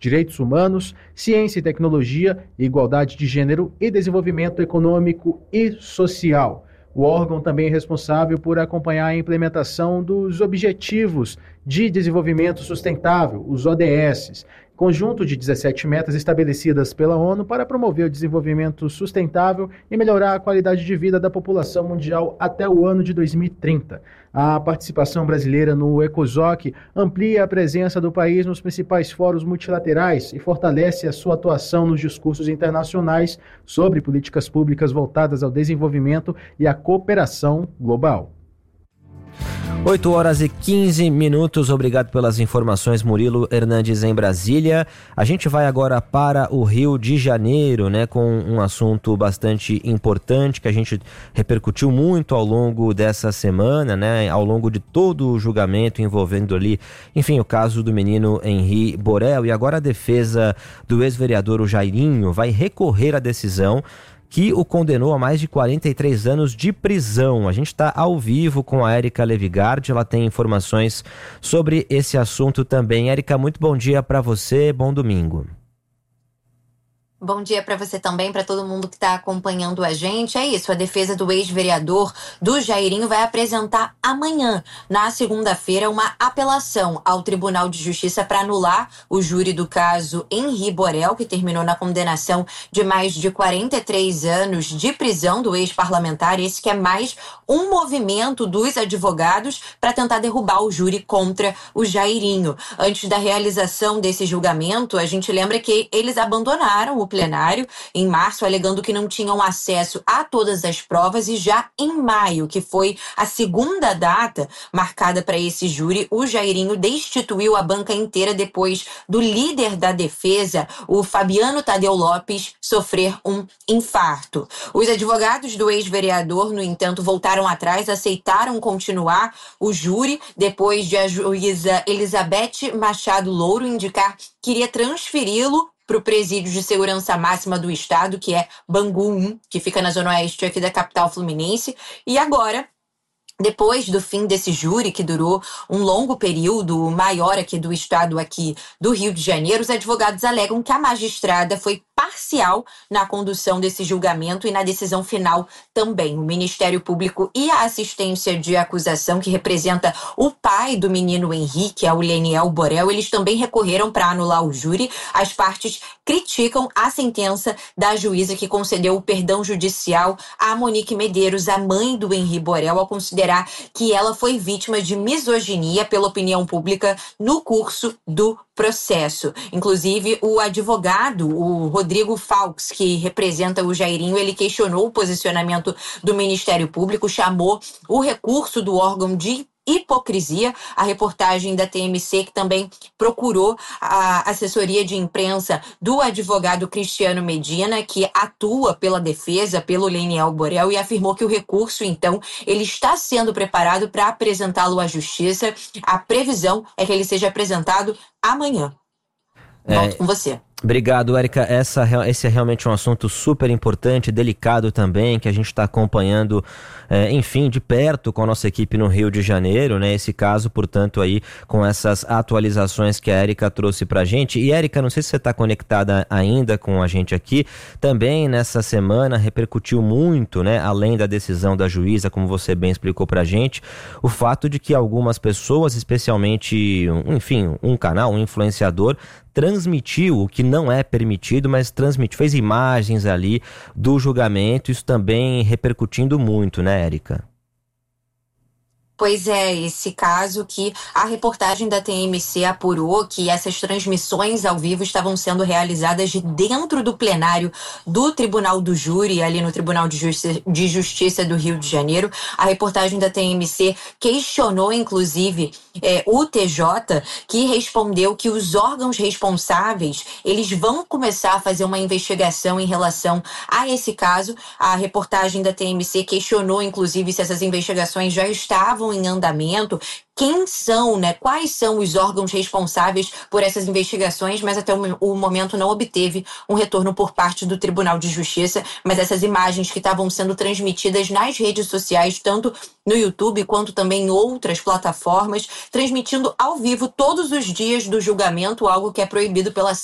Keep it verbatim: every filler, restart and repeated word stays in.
direitos humanos, ciência e tecnologia, igualdade de gênero e desenvolvimento econômico e social. O órgão também é responsável por acompanhar a implementação dos Objetivos de Desenvolvimento Sustentável, os O D S, conjunto de dezessete metas estabelecidas pela ONU para promover o desenvolvimento sustentável e melhorar a qualidade de vida da população mundial até o ano de dois mil e trinta. A participação brasileira no ECOSOC amplia a presença do país nos principais fóruns multilaterais e fortalece a sua atuação nos discursos internacionais sobre políticas públicas voltadas ao desenvolvimento e à cooperação global. oito horas e quinze minutos, obrigado pelas informações, Murilo Hernandes em Brasília. A gente vai agora para o Rio de Janeiro, né, com um assunto bastante importante que a gente repercutiu muito ao longo dessa semana, né, ao longo de todo o julgamento envolvendo ali, enfim, o caso do menino Henri Borel. E agora a defesa do ex-vereador o Jairinho vai recorrer à decisão que o condenou a mais de quarenta e três anos de prisão. A gente está ao vivo com a Érica Levigardi, ela tem informações sobre esse assunto também. Érica, muito bom dia para você, bom domingo. Bom dia para você também, para todo mundo que está acompanhando a gente. É isso, a defesa do ex-vereador do Jairinho vai apresentar amanhã, na segunda-feira, uma apelação ao Tribunal de Justiça para anular o júri do caso Henri Borel, que terminou na condenação de mais de quarenta e três anos de prisão do ex-parlamentar. Esse que é mais um movimento dos advogados para tentar derrubar o júri contra o Jairinho. Antes da realização desse julgamento, a gente lembra que eles abandonaram o plenário em março, alegando que não tinham acesso a todas as provas, e já em maio, que foi a segunda data marcada para esse júri, o Jairinho destituiu a banca inteira depois do líder da defesa, o Fabiano Tadeu Lopes, sofrer um infarto. Os advogados do ex-vereador, no entanto, voltaram atrás, aceitaram continuar o júri depois de a juíza Elizabeth Machado Louro indicar que iria transferi-lo para o presídio de segurança máxima do estado, que é Bangu um, que fica na zona oeste aqui da capital fluminense. E agora, depois do fim desse júri, que durou um longo período, maior aqui do estado aqui do Rio de Janeiro, os advogados alegam que a magistrada foi parcial na condução desse julgamento e na decisão final também. O Ministério Público e a assistência de acusação, que representa o pai do menino Henri, que é o Leniel Borel, eles também recorreram para anular o júri. As partes criticam a sentença da juíza que concedeu o perdão judicial a Monique Medeiros, a mãe do Henri Borel, ao considerar que ela foi vítima de misoginia pela opinião pública no curso do processo. Inclusive, o advogado, o Rodrigo Faux, que representa o Jairinho, ele questionou o posicionamento do Ministério Público, chamou o recurso do órgão de hipocrisia. A reportagem da T M C, que também procurou a assessoria de imprensa do advogado Cristiano Medina, que atua pela defesa, pelo Leniel Borel, e afirmou que o recurso, então, ele está sendo preparado para apresentá-lo à Justiça. A previsão é que ele seja apresentado amanhã. Volto é... com você. Obrigado, Érica. Essa, esse é realmente um assunto super importante, delicado também, que a gente está acompanhando, é, enfim, de perto com a nossa equipe no Rio de Janeiro, né? Esse caso, portanto, aí com essas atualizações que a Érica trouxe pra gente. E, Érica, não sei se você está conectada ainda com a gente aqui, também nessa semana repercutiu muito, né? Além da decisão da juíza, como você bem explicou pra gente, o fato de que algumas pessoas, especialmente, enfim, um canal, um influenciador, transmitiu o que não é permitido, mas transmitiu, fez imagens ali do julgamento, isso também repercutindo muito, né, Érica? Pois é, esse caso que a reportagem da T M C apurou que essas transmissões ao vivo estavam sendo realizadas de dentro do plenário do Tribunal do Júri, ali no Tribunal de Justiça, de Justiça do Rio de Janeiro. A reportagem da T M C questionou, inclusive, é, o T J, que respondeu que os órgãos responsáveis, eles vão começar a fazer uma investigação em relação a esse caso. A reportagem da T M C questionou, inclusive, se essas investigações já estavam em andamento, quem são, né? Quais são os órgãos responsáveis por essas investigações, mas até o momento não obteve um retorno por parte do Tribunal de Justiça. Mas essas imagens que estavam sendo transmitidas nas redes sociais, tanto no YouTube quanto também em outras plataformas, transmitindo ao vivo todos os dias do julgamento, algo que é proibido pela